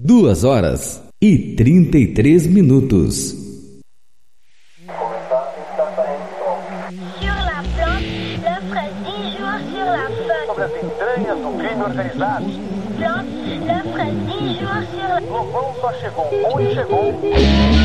2h33. Sur la plante, l'œuf reste 10 jours sur la feuille. Sobre as entranhas do crime organizado. Plante, l'œuf reste 10 jours sur la... Lobão só chegou. Onde chegou?